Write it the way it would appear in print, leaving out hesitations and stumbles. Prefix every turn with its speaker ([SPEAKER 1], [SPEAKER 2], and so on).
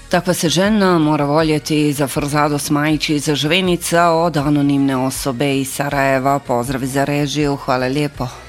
[SPEAKER 1] Takva se žena mora voljeti, za Forzado Smajić iz Žvenica od anonimne osobe iz Sarajeva. Pozdrav za režiju, hvala lijepo.